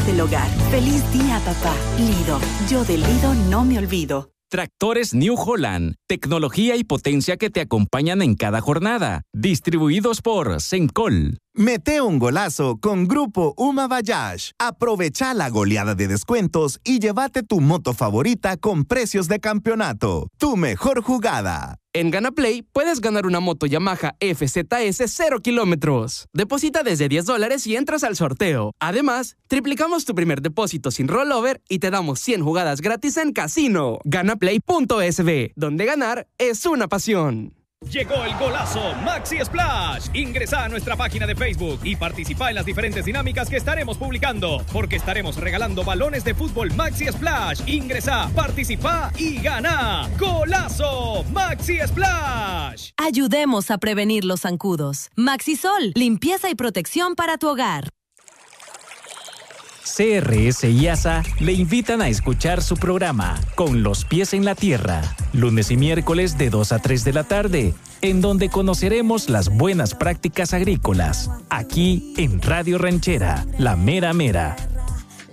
del hogar. ¡Feliz día, papá! Lido. Yo del Lido no me olvido. Tractores New Holland, tecnología y potencia que te acompañan en cada jornada. Distribuidos por Sencol. Mete un golazo con Grupo Uma Bayash. Aprovecha la goleada de descuentos y llévate tu moto favorita con precios de campeonato. Tu mejor jugada. En GanaPlay puedes ganar una moto Yamaha FZS 0 kilómetros. Deposita desde $10 y entras al sorteo. Además, triplicamos tu primer depósito sin rollover y te damos 100 jugadas gratis en casino. Ganaplay.sb, donde ganar es una pasión. Llegó el golazo Maxi Splash. Ingresa a nuestra página de Facebook y participa en las diferentes dinámicas que estaremos publicando, porque estaremos regalando balones de fútbol Maxi Splash. Ingresa, participa y gana. ¡Golazo Maxi Splash! Ayudemos a prevenir los zancudos. Maxisol, limpieza y protección para tu hogar. CRS y ASA le invitan a escuchar su programa Con los pies en la tierra, lunes y miércoles de 2 a 3 de la tarde, en donde conoceremos las buenas prácticas agrícolas, aquí en Radio Ranchera, La Mera Mera.